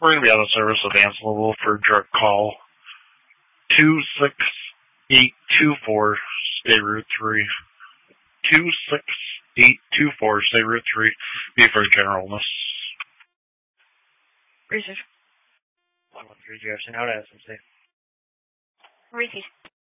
We're going to be out of service with Anselmo for direct call 26824, stay route 3. 26824, stay route 3, be for generalness. Research. 113 Jefferson, how to have some safe. Research.